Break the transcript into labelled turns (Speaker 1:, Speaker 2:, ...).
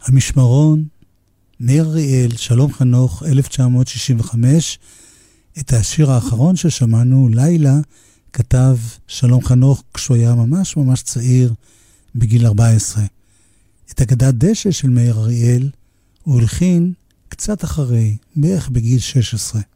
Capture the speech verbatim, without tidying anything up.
Speaker 1: המשמרון, מאיר אריאל, שלום חנוך, אלף תשע מאות שישים וחמש. את השיר האחרון ששמענו, לילה, כתב שלום חנוך כשהוא היה ממש ממש צעיר, בגיל ארבע עשרה. את אגדת דשא של מאיר אריאל הוא הלחין קצת אחרי, בערך בגיל שש עשרה.